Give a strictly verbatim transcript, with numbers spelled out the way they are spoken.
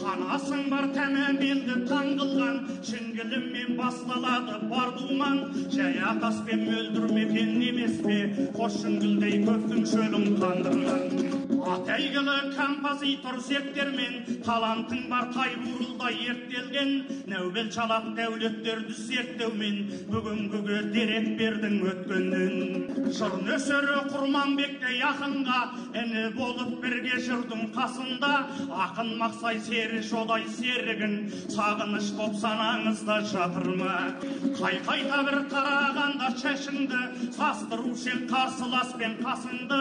Қанасың бар тәмәменді таң қылған, шіңгіліммен басталады бар думан. Жай атаспен мөлдір мекен емес пе, қос шіңгілдей көптің шөлін қандырған. Атәйгілі композитор зерттермен, талантың бар Тайбурылда ертелген. Нәубел çalап дәулеттерді зерттеумен, бүгінгіге дерек бердің өткеннен. Жыр нөсері Құрманбекке якынға, іні болып бірге жүрдің қасында. Ақын Мақсай сері жодай серігін, сағыныш боп санаңызда жатыр ма? Қай-қайта бір қарағанда шашыңды, састырушен қарсыласпен қасыңды.